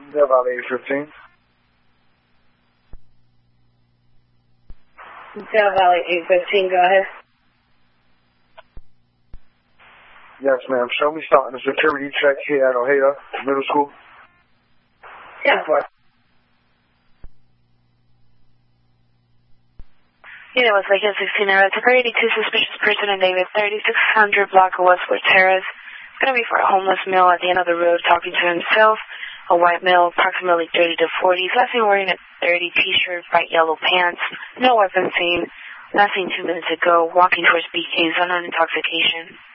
Death Valley 815. Death Valley 815, go ahead. Yes, ma'am. Show me starting a security check here at Ojeda Middle School. Yeah. What? Yeah, it was like a 16 hour. It's a 32 suspicious person in David, 3600 block of Westwood Terrace. It's going to be for a homeless male at the end of the road talking to himself. A white male, approximately 30 to 40. He's last seen wearing a dirty t-shirt, bright yellow pants. No weapon seen. Last seen 2 minutes ago, walking towards BK's unknown intoxication.